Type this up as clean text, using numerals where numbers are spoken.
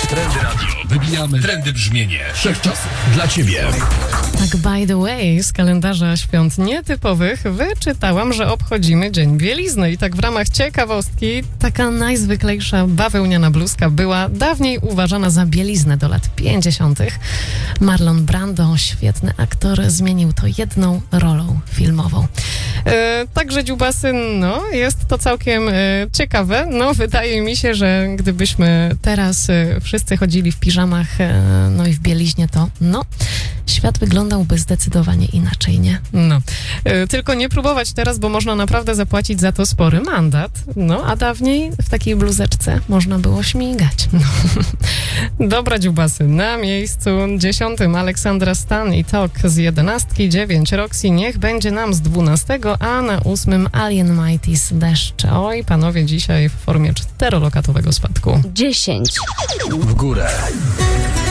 Trendy Radio. Wybijamy trendy brzmienie wszechczasów dla Ciebie. Tak, by the way, z kalendarza świąt nietypowych wyczytałam, że obchodzimy Dzień Bielizny i tak w ramach ciekawostki taka najzwyklejsza bawełniana bluzka była dawniej uważana za bieliznę do lat 50. Marlon Brando, świetny aktor, zmienił to jedną rolą filmową. Także dziubasy, no jest to całkiem ciekawe. No wydaje mi się, że gdybyśmy teraz wszyscy chodzili w piżamach, no i w bieliźnie, to no świat wyglądałby zdecydowanie inaczej, nie? No. Tylko nie próbować teraz, bo można naprawdę zapłacić za to spory mandat. No, a dawniej w takiej bluzeczce można było śmigać. No. Dobra, dziubasy. Na miejscu 10 Aleksandra Stan i Tok z 11, 9 Roxy Niech będzie nam z 12, a na 8 Alien Mighty's Deszcz. Oj, panowie, dzisiaj w formie 4-lokatowego spadku. 10. W górę.